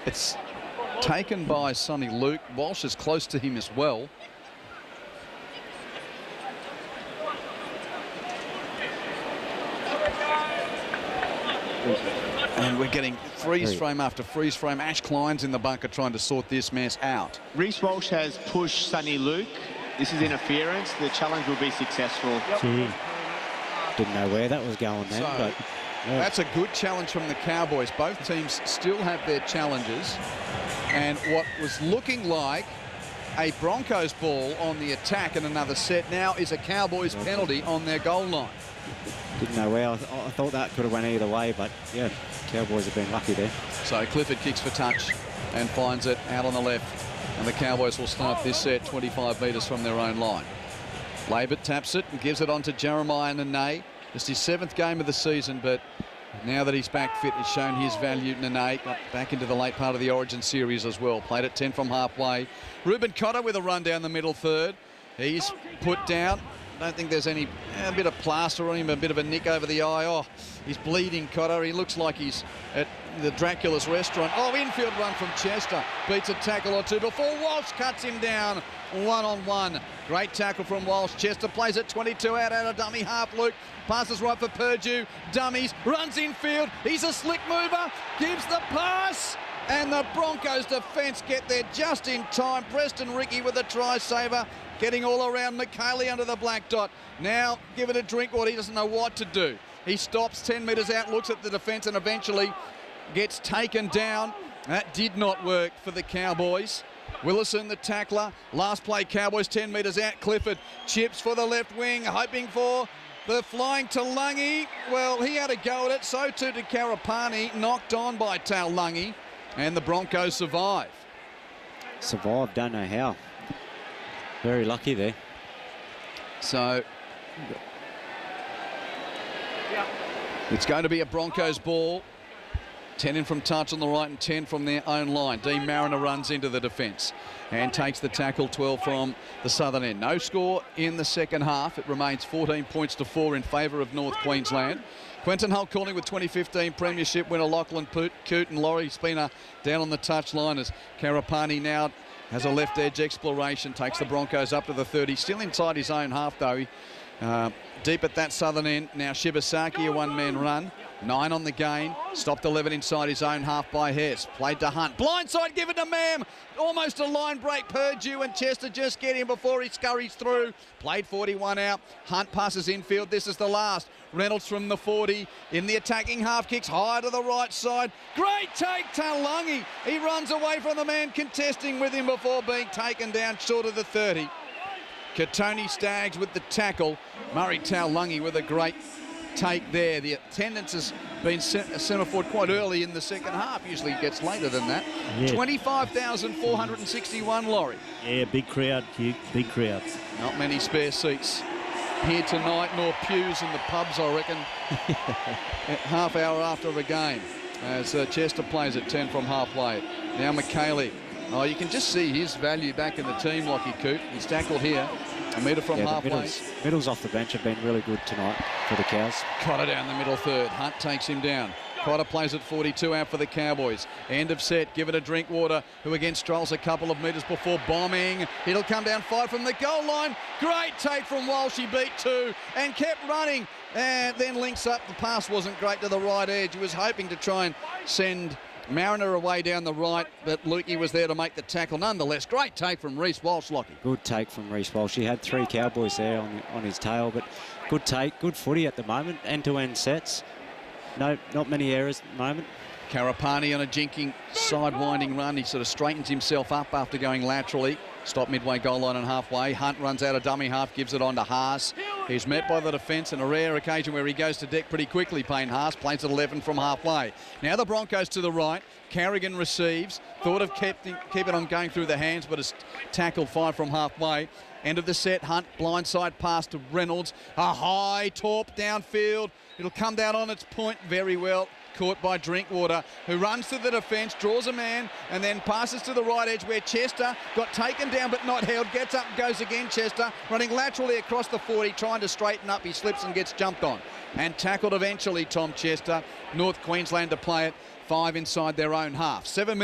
It's taken by Sonny Luke. Walsh is close to him as well. And we're getting freeze frame after freeze frame. Ash Klein's in the bunker trying to sort this mess out. Reece Walsh has pushed Sonny Luke. This is interference. The challenge will be successful. Gee, didn't know where that was going then. So, but yeah. That's a good challenge from the Cowboys. Both teams still have their challenges. And what was looking like a Broncos ball on the attack in another set now is a Cowboys penalty on their goal line. Didn't know where. I thought that could have went either way, but yeah, Cowboys have been lucky there. So Clifford kicks for touch and finds it out on the left. And the Cowboys will start this set 25 metres from their own line. Labert taps it and gives it on to Jeremiah Nene. It's his 7th game of the season, but now that he's back fit, has shown his value. Nene got back into the late part of the Origin series as well. Played at 10 from halfway. Ruben Cotter with a run down the middle third. He's put down. I don't think there's a bit of plaster on him, a bit of a nick over the eye. Oh, he's bleeding, Cotter. He looks like he's at the Dracula's restaurant. Oh, infield run from Chester. Beats a tackle or two before Walsh cuts him down one-on-one. Great tackle from Walsh. Chester plays it 22 out of dummy half. Luke passes right for Purdue. Dummies, runs infield. He's a slick mover. Gives the pass. And the Broncos defence get there just in time. Preston Ricky with a try saver. Getting all around McKaylee under the black dot. Now give it a drink water. He doesn't know what to do. He stops 10 metres out, looks at the defence and eventually gets taken down. That did not work for the Cowboys. Willison, the tackler. Last play, Cowboys 10 metres out. Clifford chips for the left wing, hoping for the flying Taulagi. Well, he had a go at it. So too did Karapani. Knocked on by Taulagi. And the Broncos survive. Survived, don't know how. Very lucky there. So it's going to be a Broncos ball. 10 in from touch on the right and 10 from their own line. Dean Mariner runs into the defence and takes the tackle. 12 from the southern end. No score in the second half. It remains 14 points to 4 in favour of North Queensland. Quentin Hull calling with 2015 Premiership winner Lachlan Coote and Laurie Spina down on the touchline as Karapani now has a left edge exploration, takes the Broncos up to the 30. Still inside his own half though. Deep at that southern end. Now Shibasaki, a one-man run. 9 on the gain. Stopped 11 inside his own half by Hess. Played to Hunt. Blindside given to Mam. Almost a line break. Purdue and Chester just get him before he scurries through. Played 41 out. Hunt passes infield. This is the last. Reynolds from the 40. In the attacking half, kicks high to the right side. Great take, Taulagi. He runs away from the man contesting with him before being taken down short of the 30. Katoni Staggs with the tackle. Murray Taulagi with a great take there. The attendance has been centre forward quite early in the second half. Usually it gets later than that. Yeah. 25,461, Laurie. Yeah, big crowd, Hugh. Big crowd. Not many spare seats here tonight, nor pews in the pubs, I reckon. Half hour after the game, as Chester plays at 10 from halfway. Now McKaylee. Oh, you can just see his value back in the team, Lockie Coote. He's tackled here. A metre from halfway. Middles off the bench have been really good tonight for the Cows. Cotter down the middle third. Hunt takes him down. Cotter plays at 42 out for the Cowboys. End of set. Give it a drink water, who again strolls a couple of metres before bombing. It'll come down 5 from the goal line. Great take from Walsh. He beat 2 and kept running. And then links up. The pass wasn't great to the right edge. He was hoping to try and send Mariner away down the right, but Lukey was there to make the tackle. Nonetheless, great take from Reece Walsh, Lockie. Good take from Reece Walsh. He had 3 Cowboys there on his tail, but good take, good footy at the moment. End-to-end sets. No, not many errors at the moment. Karapani on a jinking side-winding run. He sort of straightens himself up after going laterally. Stop midway goal line and halfway. Hunt runs out a dummy half, gives it on to Haas. He's met by the defence on a rare occasion where he goes to deck pretty quickly. Payne Haas plays at 11 from halfway. Now the Broncos to the right. Carrigan receives. Thought of keep it on going through the hands, but has tackled 5 from halfway. End of the set. Hunt blindside pass to Reynolds. A high torp downfield. It'll come down on its point very well. Caught by Drinkwater, who runs to the defence, draws a man, and then passes to the right edge where Chester got taken down but not held. Gets up and goes again, Chester, running laterally across the 40, trying to straighten up. He slips and gets jumped on. And tackled eventually, Tom Chester. North Queensland to play it. 5 inside their own half. 7 minutes.